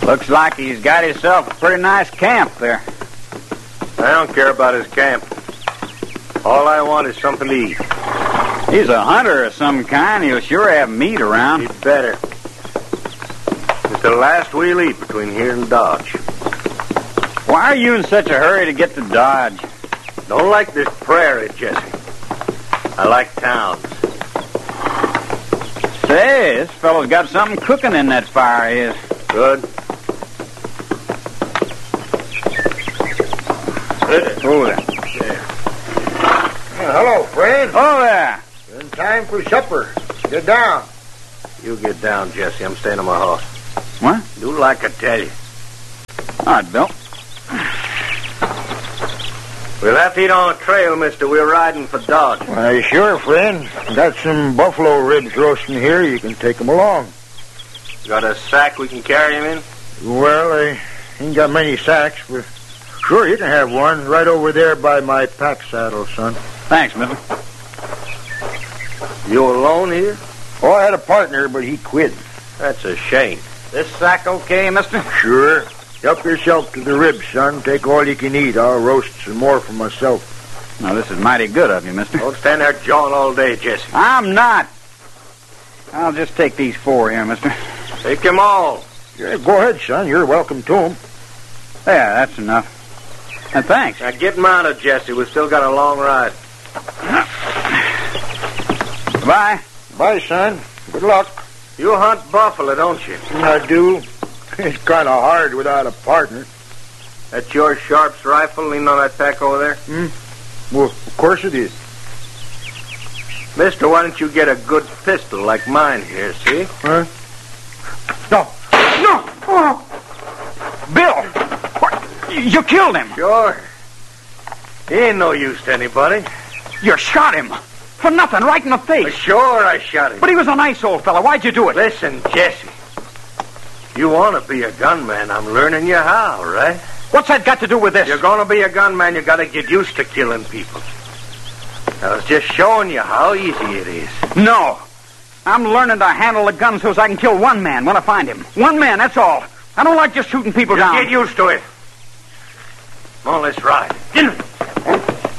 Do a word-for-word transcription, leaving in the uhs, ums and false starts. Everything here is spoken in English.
Looks like he's got himself a pretty nice camp there. I don't care about his camp. All I want is something to eat. He's a hunter of some kind. He'll sure have meat around. He'd better. It's the last we'll eat between here and Dodge. Why are you in such a hurry to get to Dodge? Don't like this prairie, Jesse. I like towns. Say, this fellow's got something cooking in that fire of his. Good. Oh, there. Well, hello, friend. Oh, there. In time for supper. Get down. You get down, Jesse. I'm staying on my horse. What? Do like I tell you. All right, Bill. We'll have to eat on the trail, mister. We're riding for Dodge. Why, sure, friend. Got some buffalo ribs roasting here. You can take them along. Got a sack we can carry him in? Well, I ain't got many sacks, but sure, you can have one right over there by my pack saddle, son. Thanks, mister. You alone here? Oh, I had a partner, but he quit. That's a shame. This sack okay, mister? Sure. Help yourself to the ribs, son. Take all you can eat. I'll roast some more for myself. Now, this is mighty good of you, mister. Don't stand there jawing all day, Jesse. I'm not. I'll just take these four here, mister. Take them all. Yeah, go ahead, son. You're welcome to them. There, that's enough. And thanks. Now get mounted, Jesse. We've still got a long ride. Bye. Bye, son. Good luck. You hunt buffalo, don't you? I do. It's kind of hard without a partner. That's your Sharp's rifle leaning on that pack over there? Hmm? Well, of course it is. Mister, why don't you get a good pistol like mine here, see? Huh? No. No. Oh. Bill. What? You killed him. Sure. He ain't no use to anybody. You shot him. For nothing, right in the face. Sure, I shot him. But he was a nice old fella. Why'd you do it? Listen, Jesse. You want to be a gunman. I'm learning you how, right? What's that got to do with this? You're going to be a gunman. You got to get used to killing people. I was just showing you how easy it is. No. I'm learning to handle a gun so as I can kill one man when I find him. One man, that's all. I don't like just shooting people Just down. get used to it. Come on, let's ride. Get in.